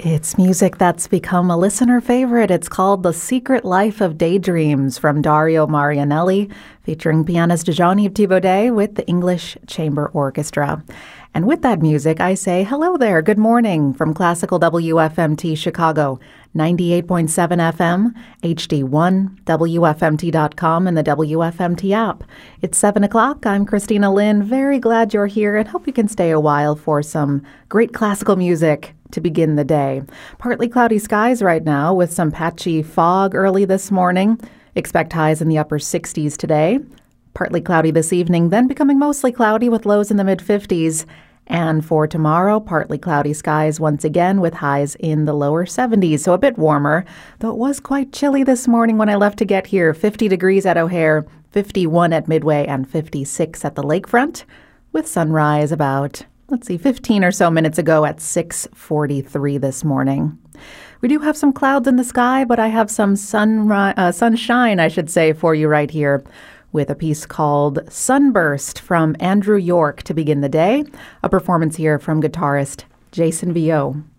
It's music that's become a listener favorite. It's called The Secret Life of Daydreams from Dario Marianelli, featuring pianist Jean-Yves Thibaudet with the English Chamber Orchestra. And with that music, I say hello there, good morning from Classical WFMT Chicago, 98.7 FM, HD1, WFMT.com, and the WFMT app. It's 7 o'clock. I'm Christina Lynn. Very glad you're here and hope you can stay a while for some great classical music to begin the day. Partly cloudy skies right now with some patchy fog early this morning. Expect highs in the upper 60s today. Partly cloudy this evening, then becoming mostly cloudy with lows in the mid-50s. And for tomorrow, partly cloudy skies once again with highs in the lower 70s, so a bit warmer, though it was quite chilly this morning when I left to get here. 50 degrees at O'Hare, 51 at Midway, and 56 at the lakefront, with sunrise about 15 or so minutes ago at 6:43 this morning. We do have some clouds in the sky, but I have some sunshine, I should say, for you right here with a piece called Sunburst from Andrew York to begin the day, a performance here from guitarist Jason Vio.